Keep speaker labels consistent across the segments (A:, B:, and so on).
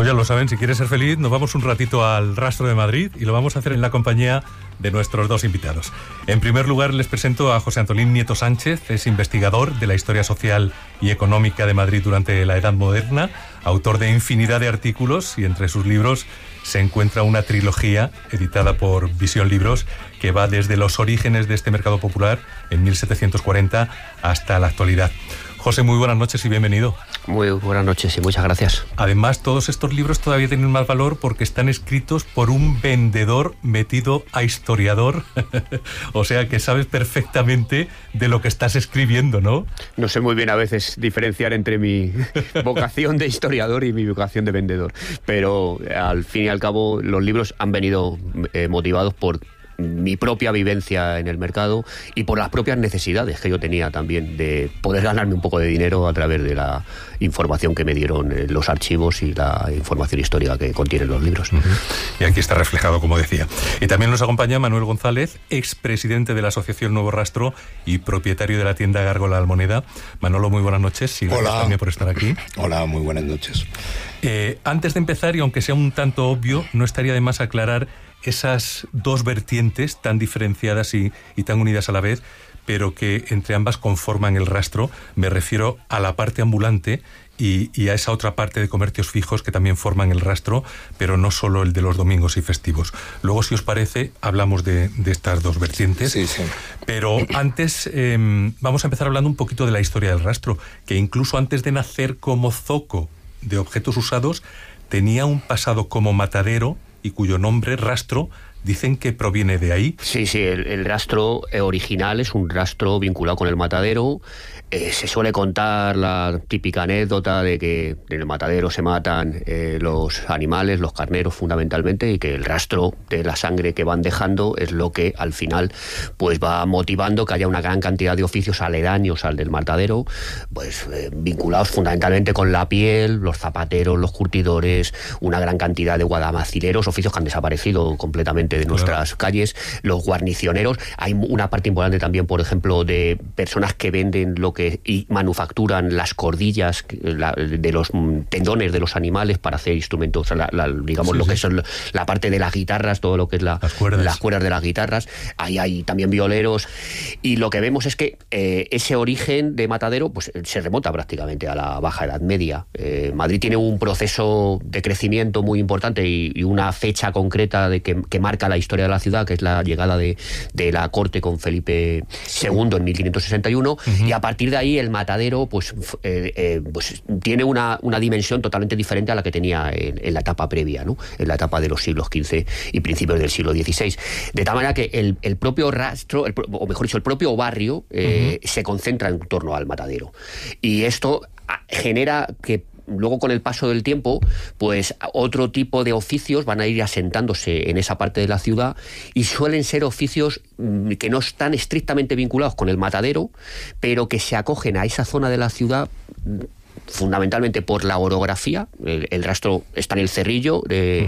A: Pues ya lo saben, si quieres ser feliz, nos vamos un ratito al Rastro de Madrid y lo vamos a hacer en la compañía de nuestros dos invitados. En primer lugar, les presento a José Antolín Nieto Sánchez, es investigador de la historia social y económica de Madrid durante la Edad Moderna, autor de infinidad de artículos y entre sus libros se encuentra una trilogía editada por Visión Libros que va desde los orígenes de este mercado popular en 1740 hasta la actualidad. José, muy buenas noches y bienvenido.
B: Muy buenas noches y muchas gracias.
A: Además, todos estos libros todavía tienen más valor porque están escritos por un vendedor metido a historiador. O sea que sabes perfectamente de lo que estás escribiendo, ¿no?
B: No sé muy bien a veces diferenciar entre mi vocación de historiador y mi vocación de vendedor. Pero al fin y al cabo los libros han venido motivados por mi propia vivencia en el mercado y por las propias necesidades que yo tenía también de poder ganarme un poco de dinero a través de la información que me dieron los archivos y la información histórica que contienen los libros.
A: Y aquí está reflejado, como decía. Y también nos acompaña Manuel González, expresidente de la Asociación Nuevo Rastro y propietario de la tienda Gárgola Almoneda. Manolo, muy buenas noches y gracias también por estar aquí.
C: Hola, muy buenas noches.
A: Antes de empezar, y aunque sea un tanto obvio, no estaría de más aclarar esas dos vertientes tan diferenciadas y tan unidas a la vez, pero que entre ambas conforman el rastro. Me refiero a la parte ambulante y a esa otra parte de comercios fijos que también forman el rastro, pero no solo el de los domingos y festivos. Luego, si os parece, hablamos de estas dos vertientes.
C: Sí, sí.
A: Pero antes vamos a empezar hablando un poquito de la historia del rastro, que incluso antes de nacer como zoco de objetos usados, tenía un pasado como matadero y cuyo nombre, rastro, dicen que proviene de ahí.
B: Sí, el rastro original es un rastro vinculado con el matadero. Se suele contar la típica anécdota de que en el matadero se matan los animales, los carneros fundamentalmente, y que el rastro de la sangre que van dejando es lo que al final pues va motivando que haya una gran cantidad de oficios aledaños al del matadero, pues vinculados fundamentalmente con la piel, los zapateros, los curtidores, una gran cantidad de guadamacileros, oficios que han desaparecido completamente de nuestras calles, los guarnicioneros. Hay una parte importante también, por ejemplo, de personas que venden y manufacturan las cordillas de los tendones de los animales para hacer instrumentos, digamos, lo que son la parte de las guitarras, todo lo que es las cuerdas de las guitarras. Ahí hay también violeros, y lo que vemos es que ese origen de matadero pues se remonta prácticamente a la Baja Edad Media. Madrid tiene un proceso de crecimiento muy importante y una fecha concreta que marca la historia de la ciudad, que es la llegada de la corte con Felipe II en 1561, y a partir de ahí el matadero pues tiene una dimensión totalmente diferente a la que tenía en la etapa previa, ¿no? En la etapa de los siglos XV y principios del siglo XVI. De tal manera que el propio rastro, o mejor dicho, el propio barrio se concentra en torno al matadero. Y esto genera que luego, con el paso del tiempo, pues otro tipo de oficios van a ir asentándose en esa parte de la ciudad, y suelen ser oficios que no están estrictamente vinculados con el matadero, pero que se acogen a esa zona de la ciudad fundamentalmente por la orografía. El rastro está en el Cerrillo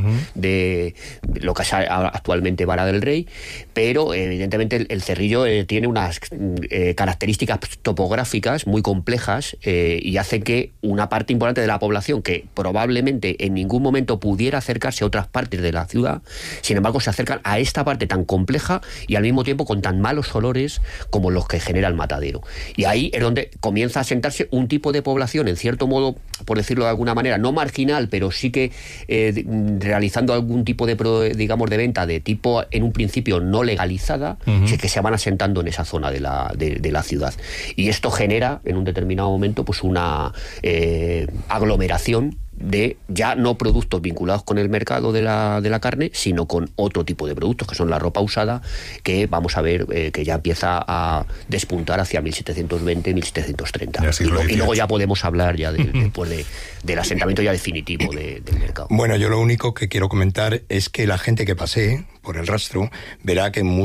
B: de lo que es actualmente Vara del Rey, pero evidentemente el Cerrillo tiene unas características topográficas muy complejas y hace que una parte importante de la población, que probablemente en ningún momento pudiera acercarse a otras partes de la ciudad, sin embargo se acercan a esta parte tan compleja y al mismo tiempo con tan malos olores como los que genera el matadero. Y ahí es donde comienza a asentarse un tipo de población, en cierto modo, por decirlo de alguna manera, no marginal, pero sí que realizando algún tipo de, digamos, de venta de tipo, en un principio, no legalizada, que se van asentando en esa zona de la ciudad. Y esto genera, en un determinado momento, pues una aglomeración de ya no productos vinculados con el mercado de la carne, sino con otro tipo de productos, que son la ropa usada, que vamos a ver que ya empieza a despuntar hacia 1720, 1730. Y luego ya podemos hablar ya después del asentamiento ya definitivo del mercado.
C: Bueno, yo lo único que quiero comentar es que la gente que pase por el rastro verá que